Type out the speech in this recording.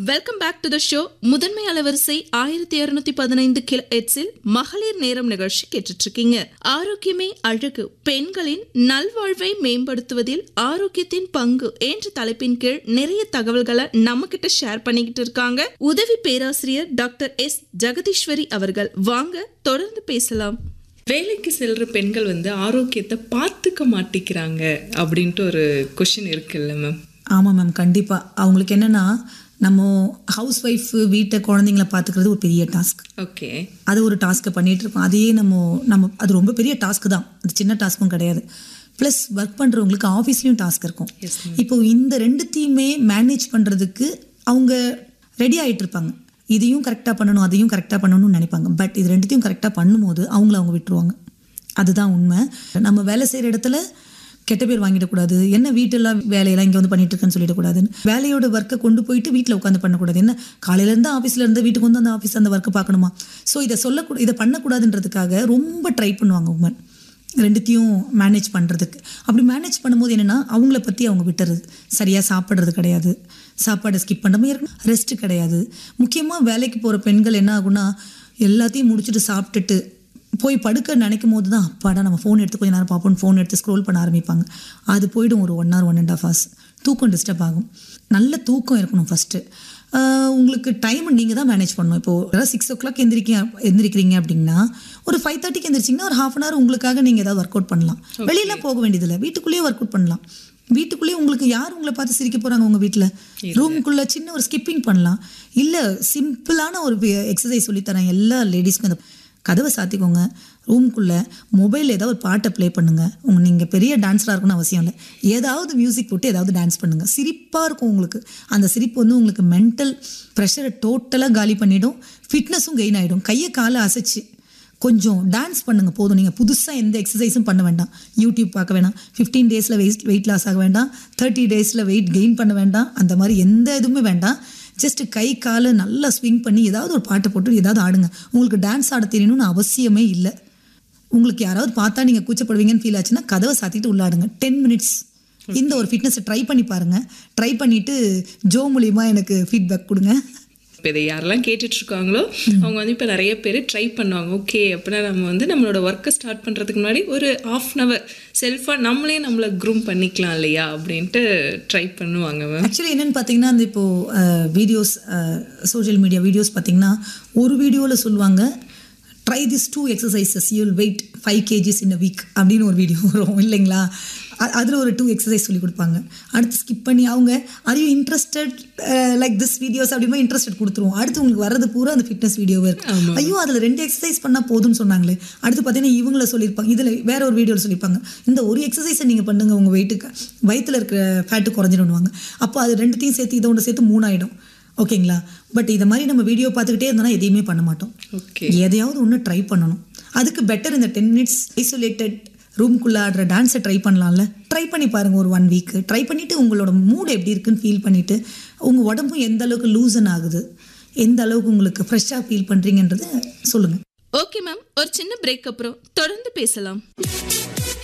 Welcome back to the show. முதன்மை அலைவரிசை 1215 கிலோஹெர்ட்ஸில் மகளிர் நேரம் நிகழ்ச்சி கேட்டுட்டு இருக்கீங்க. ஆரோக்கியமே அழகு, பெண்களின் நல்வாழ்வை மேம்படுத்துவதில் ஆரோக்கியத்தின் பங்கு என்ற தலைப்பின் கீழ் நிறைய தகவல்களை நம்ம கிட்ட ஷேர் பண்ணிக்கிட்டு இருக்காங்க உதவி பேராசிரியர் டாக்டர் எஸ் ஜெகதீஸ்வரி அவர்கள். வாங்க தொடர்ந்து பேசலாம். வேலைக்கு செல்ற பெண்கள் ஆரோக்கியத்தை பார்த்துக்க மாட்டேங்கிறாங்க அப்படின்ட்டு ஒரு கொஸ்டின் இருக்குல்ல மேம்? ஆமாம் மேம், கண்டிப்பாக. அவங்களுக்கு என்னென்னா, நம்ம ஹவுஸ் ஒய்ஃபு வீட்டை குழந்தைங்கள பார்த்துக்கிறது ஒரு பெரிய டாஸ்க். ஓகே, அது ஒரு டாஸ்க்கை பண்ணிகிட்ருக்கோம். அதையே நம்ம அது ரொம்ப பெரிய டாஸ்க்கு தான், அது சின்ன டாஸ்க்கும் கிடையாது. ப்ளஸ் ஒர்க் பண்ணுறவங்களுக்கு ஆஃபீஸ்லேயும் டாஸ்க் இருக்கும். இப்போது இந்த ரெண்டுத்தையுமே மேனேஜ் பண்ணுறதுக்கு அவங்க ரெடி ஆகிட்டு இருப்பாங்க. இதையும் கரெக்டாக பண்ணணும், அதையும் கரெக்டாக பண்ணணும்னு நினைப்பாங்க. பட் இது ரெண்டுத்தையும் கரெக்டாக பண்ணும்போது அவங்க விட்டுருவாங்க. அதுதான் உண்மை. நம்ம வேலை செய்கிற இடத்துல கெட்ட பேர் வாங்கிடக்கூடாது. என்ன வீட்டெல்லாம் வேலையெல்லாம் இங்கே பண்ணிட்டு இருக்கேன்னு சொல்லிடக்கூடாதுன்னு, வேலையோட ஒர்க்கை கொண்டு போயிட்டு வீட்டில் உட்காந்து பண்ணக்கூடாது. என்ன காலையிலேருந்து ஆஃபீஸில் இருந்து வீட்டுக்கு வந்து அந்த ஆஃபீஸ் அந்த ஒர்க்கை பார்க்கணுமா? ஸோ இதை பண்ணக்கூடாதுன்றதுக்காக ரொம்ப ட்ரை பண்ணுவாங்க உமன், ரெண்டுத்தையும் மேனேஜ் பண்ணுறதுக்கு. அப்படி மேனேஜ் பண்ணும்போது என்னென்னா, அவங்கள பற்றி அவங்க விட்டுறது, சரியாக சாப்பிட்றது கிடையாது, சாப்பாடை ஸ்கிப் பண்ணுற மாதிரி இருக்கும், ரெஸ்ட்டு கிடையாது. முக்கியமாக வேலைக்கு போகிற பெண்கள் என்ன ஆகுனா, எல்லாத்தையும் முடிச்சுட்டு சாப்பிட்டுட்டு போய் படுக்க நினைக்கும் போது தான், அப்பாடா நம்ம ஃபோன் எடுத்து கொஞ்சம் நேரம் பார்ப்போம், ஃபோன் எடுத்து ஸ்க்ரோல் பண்ண ஆரம்பிப்பாங்க. அது போய்டும் ஒரு 1 hour 1.5 hours. தூக்கம் டிஸ்டர்ப் ஆகும். நல்ல தூக்கம் இருக்கணும் ஃபஸ்ட்டு. உங்களுக்கு டைம் நீங்கள் தான் மேனேஜ் பண்ணணும். இப்போது 6 o'clock எந்திரிக்கிறீங்க அப்படின்னா, ஒரு 5:30 எந்திரிச்சிங்கன்னா ஒரு 1/2 hour உங்களுக்காக நீங்கள் ஏதாவது ஒர்க் அவுட் பண்ணலாம். வெளியெல்லாம் போக வேண்டியதில்லை, வீட்டுக்குள்ளேயே ஒர்க் அவுட் பண்ணலாம். வீட்டுக்குள்ளேயே உங்களுக்கு யார் உங்களை பார்த்து சிரிக்க போகிறாங்க? உங்கள் வீட்டில் ரூமுக்குள்ளே சின்ன ஒரு ஸ்கிப்பிங் பண்ணலாம். இல்லை, சிம்பிளான ஒரு எக்ஸசைஸ் சொல்லித்தரேன் எல்லா லேடிஸ்க்கும். அந்த கதவை சாத்திக்கோங்க, ரூம்குள்ளே மொபைலில் ஏதாவது ஒரு பாட்டை ப்ளே பண்ணுங்கள். நீங்கள் பெரிய டான்ஸராக இருக்கணும்னு அவசியம் இல்லை, ஏதாவது மியூசிக் போட்டு ஏதாவது டான்ஸ் பண்ணுங்கள். சிரிப்பாக இருக்கும் உங்களுக்கு. அந்த சிரிப்பு உங்களுக்கு மென்டல் ப்ரெஷரை டோட்டலாக காலி பண்ணிவிடும், ஃபிட்னஸும் கெயின் ஆகிடும். கையை காலை அசைச்சு கொஞ்சம் டான்ஸ் பண்ணுங்கள் போதும். நீங்கள் புதுசாக எந்த எக்ஸசைஸும் பண்ண வேண்டாம், யூடியூப் பார்க்க வேண்டாம், 15 days வெயிட் லாஸ் ஆக வேண்டாம், 30 days வெயிட் கெயின் பண்ண வேண்டாம், அந்த மாதிரி எந்த இதுவுமே வேண்டாம். ஜஸ்ட்டு கை காலை நல்லா ஸ்விங் பண்ணி ஏதாவது ஒரு பாட்டை போட்டு ஏதாவது ஆடுங்க. உங்களுக்கு டான்ஸ் ஆட தெரியணும்னு அவசியமே இல்லை. உங்களுக்கு யாராவது பார்த்தா நீங்கள் கூச்சப்படுவீங்கன்னு ஃபீல் ஆச்சுன்னா கதவை சாத்திட்டு உள்ளாடுங்க 10 minutes. இந்த ஒரு ஃபிட்னஸை ட்ரை பண்ணி பாருங்கள். ட்ரை பண்ணிவிட்டு ஜோ மூலிமா எனக்கு ஃபீட்பேக் கொடுங்க. இப்போ இதை யாரெல்லாம் கேட்டுட்ருக்காங்களோ அவங்க இப்போ நிறைய பேர் ட்ரை பண்ணுவாங்க. ஓகே, அப்படின்னா நம்ம நம்மளோட ஒர்க்கை ஸ்டார்ட் பண்ணுறதுக்கு முன்னாடி ஒரு 1/2 hour செல்ஃபாக நம்மளை க்ரூம் பண்ணிக்கலாம் இல்லையா அப்படின்ட்டு ட்ரை பண்ணுவாங்க. ஆக்சுவலி என்னென்னு பார்த்தீங்கன்னா, அந்த இப்போது வீடியோஸ், சோஷியல் மீடியா வீடியோஸ் பார்த்தீங்கன்னா, ஒரு வீடியோவில் சொல்லுவாங்க, try this 2 exercises, you will weight 5 kgs in a week அப்படின்னு ஒரு வீடியோ வரும் இல்லைங்களா? அதில் ஒரு 2 exercise சொல்லி கொடுப்பாங்க. அடுத்து ஸ்கிப் பண்ணி அவங்க are you interested like this videos அப்படிமா இன்ட்ரெஸ்டட் கொடுத்துருவோம். அடுத்து உங்களுக்கு வர்றது பூரா அந்த ஃபிட்னஸ் வீடியோவே இருக்குது. ஐயோ, அதில் 2 exercise பண்ணால் போதும்னு சொன்னாங்களே. அடுத்து பார்த்தீங்கன்னா இவங்கள சொல்லியிருப்பாங்க, இதில் வேற ஒரு வீடியோவில் சொல்லியிருப்பாங்க, இந்த ஒரு எக்ஸசைஸை நீங்கள் பண்ணுங்கள், உங்கள் வயிற்றில் இருக்கிற ஃபேட்டு குறைஞ்சிடுவாங்க. அப்போ அது ரெண்டுத்தையும் சேர்த்து இதை ஒன்று சேர்த்து 3 ஆகிடும். ஓகேங்களா? பட் இதை மாதிரி நம்ம வீடியோ பார்த்துக்கிட்டே இருந்தோம்னா எதையுமே பண்ண மாட்டோம். எதையாவது ஒன்று ட்ரை பண்ணணும். அதுக்கு பெட்டர் இந்த 10 minutes ஐசோலேட்டட் ரூம்குள்ளே ஆடுற டான்ஸை ட்ரை பண்ணலாம்ல. ட்ரை பண்ணி பாருங்கள் ஒரு 1 week. ட்ரை பண்ணிவிட்டு உங்களோட மூட் எப்படி இருக்குன்னு ஃபீல் பண்ணிவிட்டு, உங்கள் உடம்பும் எந்த அளவுக்கு லூசன் ஆகுது, எந்த அளவுக்கு உங்களுக்கு ஃப்ரெஷ்ஷாக ஃபீல் பண்ணுறீங்கன்றதை சொல்லுங்கள். ஓகே மேம், ஒரு சின்ன பிரேக் அப்புறம் தொடர்ந்து பேசலாம்.